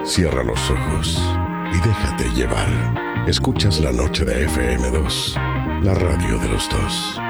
Cierra los ojos y déjate llevar. Escuchas la noche de FM2, la radio de los dos.